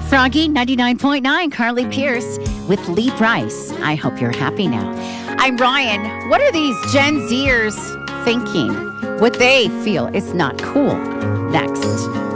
Froggy 99.9, Carly Pierce with Lee Bryce. I hope you're happy now. I'm Ryan. What are these Gen Zers thinking? What they feel is not cool. Next.